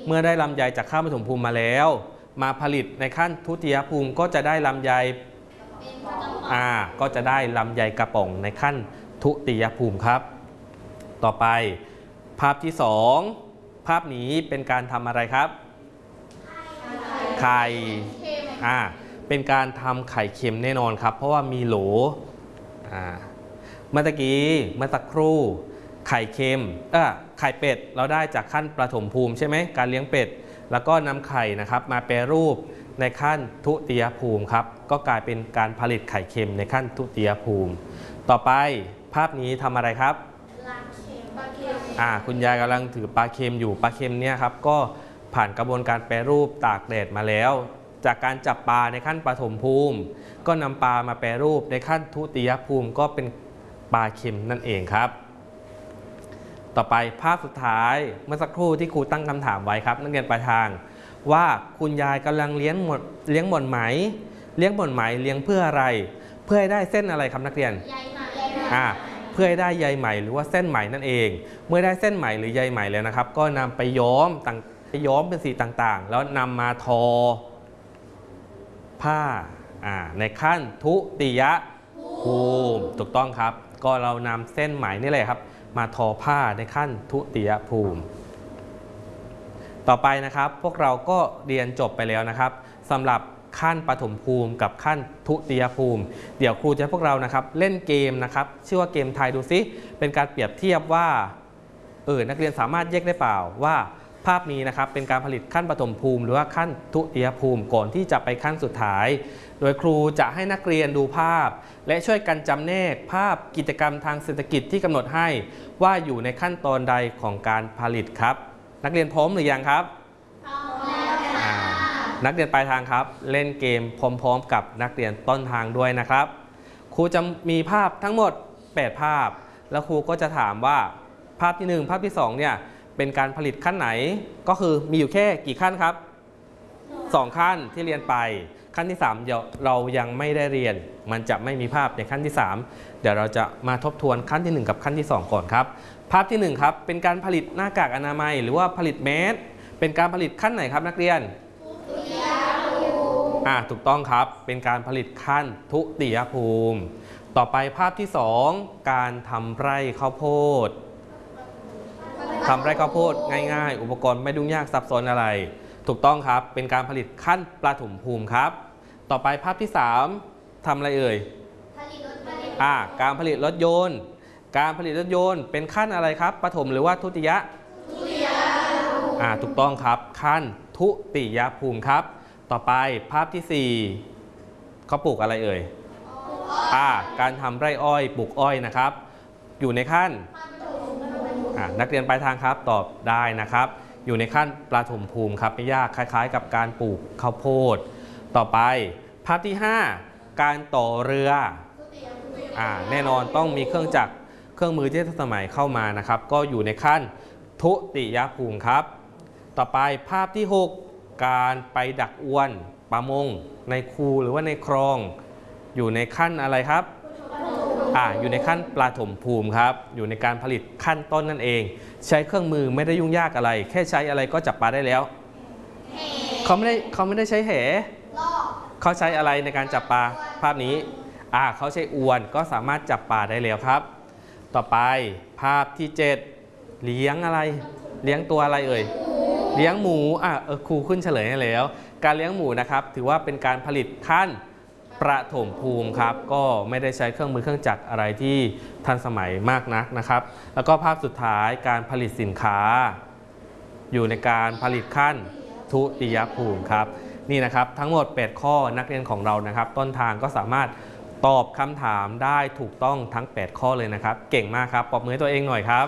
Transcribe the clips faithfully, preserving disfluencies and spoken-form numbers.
เมื่อได้ลำไยจากขั้นปฐมภูมิมาแล้วมาผลิตในขั้นทุติยภูมิก็จะได้ลำไยอ่าก็จะได้ลำไยกระป๋องในขั้นทุติยภูมิครับต่อไปภาพที่สองภาพนี้เป็นการทำอะไรครับไข่อ่าเป็นการทำไข่เค็มแน่นอนครับเพราะว่ามีโหลอ่าเมื่อกี้เมื่อสักครู่ไข่เค็มเออไข่เป็ดเราได้จากขั้นประถมภูมิใช่ไหมการเลี้ยงเป็ดแล้วก็นำไข่นะครับมาแปรรูปในขั้นทุติยภูมิครับก็กลายเป็นการผลิตไข่เค็มในขั้นทุติยภูมิต่อไปภาพนี้ทำอะไรครับอ่าคุณยายกำลังถือปลาเค็มอยู่ปลาเค็มเนี่ยครับก็ผ่านกระบวนการแปรรูปตากแดดมาแล้วจากการจับปลาในขั้นปฐมภูมิก็นำปลามาแปรรูปในขั้นทุติยภูมิก็เป็นปลาเค็มนั่นเองครับต่อไปภาพสุดท้ายเมื่อสักครู่ที่ครูตั้งคำถามไว้ครับนักเรียนปลายทางว่าคุณยายกำลังเลี้ยงหมดเลี้ยงหม่อนไหมเลี้ยงหม่อนไหมเลี้ยงเพื่ออะไรเพื่อให้ได้เส้นอะไรครับนักเรียนอ่าเพื่อให้ได้ใยไหมหรือว่าเส้นไหมนั่นเองเมื่อได้เส้นไหมหรือใยไหมแล้วนะครับก็นำไปย้อมต่างไปย้อมเป็นสีต่างๆแล้วนำมาทอผ้าอ่าในขั้นทุติยภูมิถูกต้องครับก็เรานำเส้นไหมนี่แหละครับมาทอผ้าในขั้นทุติยภูมิต่อไปนะครับพวกเราก็เรียนจบไปแล้วนะครับสำหรับขั้นปฐมภูมิกับขั้นทุติยภูมิเดี๋ยวครูจะให้พวกเรานะครับเล่นเกมนะครับชื่อว่าเกมทายดูซิเป็นการเปรียบเทียบว่าเออนักเรียนสามารถแยกได้เปล่าว่าภาพนี้นะครับเป็นการผลิตขั้นปฐมภูมิหรือว่าขั้นทุติยภูมิก่อนที่จะไปขั้นสุดท้ายโดยครูจะให้นักเรียนดูภาพและช่วยกันจำแนกภาพกิจกรรมทางเศรษฐกิจที่กำหนดให้ว่าอยู่ในขั้นตอนใดของการผลิตครับนักเรียนพร้อมหรือยังครับพร้อมแล้วค่ะนักเรียนปลายทางครับเล่นเกมพร้อมๆกับนักเรียนต้นทางด้วยนะครับครูจะมีภาพทั้งหมดแปดภาพแล้วครูก็จะถามว่าภาพที่หนึ่งภาพที่สองเนี่ยเป็นการผลิตขั้นไหนก็คือมีอยู่แค่กี่ขั้นครับสองขั้นที่เรียนไปขั้นที่สามเดี๋ยวเรายังไม่ได้เรียนมันจะไม่มีภาพในขั้นที่สามเดี๋ยวเราจะมาทบทวนขั้นที่หนึ่งกับขั้นที่สองก่อนครับภาพที่หนึ่งครับเป็นการผลิตหน้ากากอนามัยหรือว่าผลิตแมสเป็นการผลิตขั้นไหนครับนักเรียนทุติยภูมิอ่าถูกต้องครับเป็นการผลิตขั้นทุติยภูมิต่อไปภาพที่สองการทำไร่ข้าวโพดทำไร่ข้าวโพดง่ายๆอุปกรณ์ไม่ยุ่งยากซับซ้อนอะไรถูกต้องครับเป็นการผลิตขั้นประถมภูมิครับต่อไปภาพที่สามทำอะไรเอ่ยผลิตรถยนต์อ่าการผลิตรถยนต์การผลิตรถยนต์เป็นขั้นอะไรครับประถมหรือว่าทุติยะทุติยภูมิอ่าถูกต้องครับขั้นทุติยภูมิครับต่อไปภาพที่สี่เขาปลูกอะไรเอ่ยอ่าการทำไร่อ้อยปลูกอ้อยนะครับอยู่ในขั้นนักเรียนปลายทางครับตอบได้นะครับอยู่ในขั้นประถมภูมิครับไม่ยากคล้ายๆกับการปลูกข้าวโพดต่อไปภาพที่ห้าการต่อเรืออ่าแน่นอนต้องมีเครื่องจักรเครื่องมือที่ทันสมัยเข้ามานะครับก็อยู่ในขั้นทุติยภูมิครับต่อไปภาพที่หกการไปดักอวนประมงในคูหรือว่าในคลองอยู่ในขั้นอะไรครับอ่าอยู่ในขั้นประถมภูมิครับอยู่ในการผลิตขั้นต้นนั่นเองใช้เครื่องมือไม่ได้ยุ่งยากอะไรแค่ใช้อะไรก็จับปลาได้แล้วเขาไม่ได้เขาไม่ได้ใช้แหเขาใช้อะไรในการจับปลาภาพนี้อ่าเขาใช้อวนก็สามารถจับปลาได้แล้วครับต่อไปภาพที่เจ็ดเลี้ยงอะไรเลี้ยงตัวอะไรเอ่ยเลี้ยงหมูอ่ะเออครูขึ้นเฉลยให้แล้วการเลี้ยงหมูนะครับถือว่าเป็นการผลิตขั้นประถมภูมิครับก็ไม่ได้ใช้เครื่องมือเครื่องจักรอะไรที่ทันสมัยมากนักนะครับแล้วก็ภาพสุดท้ายการผลิตสินค้าอยู่ในการผลิตขั้นทุติยภูมิครับนี่นะครับทั้งหมดแปดข้อนักเรียนของเรานะครับต้นทางก็สามารถตอบคำถามได้ถูกต้องทั้งแปดข้อเลยนะครับเก่งมากครับปรบมือให้ตัวเองหน่อยครับ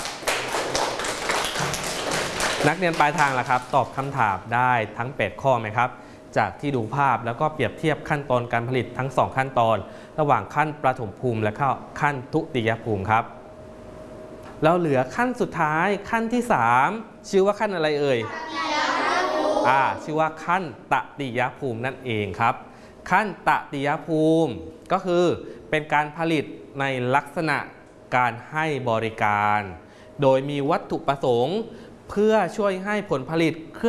นักเรียนปลายทางล่ะครับตอบคำถามได้ทั้งแปดข้อไหมครับจากที่ดูภาพแล้วก็เปรียบเทียบขั้นตอนการผลิตทั้งสองขั้นตอนระหว่างขั้นประถมภูมิและขั้นทุติยภูมิครับแล้วเหลือขั้นสุดท้ายขั้นที่สามชื่อว่าขั้นอะไรเอ่ยอ่าชื่อว่าขั้นตติยภูมินั่นเองครับขั้นตติยภูมิก็คือเป็นการผลิตในลักษณะการให้บริการโดยมีวัตถุประสงค์เพื่อช่วยให้ผลผลิต